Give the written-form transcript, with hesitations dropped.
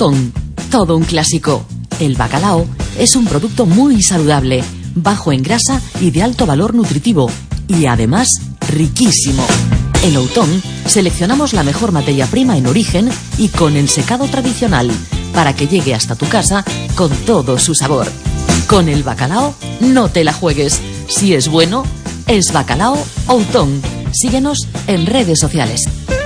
Outón, todo un clásico. El bacalao es un producto muy saludable, bajo en grasa y de alto valor nutritivo, y además riquísimo. En Outón seleccionamos la mejor materia prima en origen y con ensecado tradicional, para que llegue hasta tu casa con todo su sabor. Con el bacalao no te la juegues. Si es bueno, es bacalao Outón. Síguenos en redes sociales.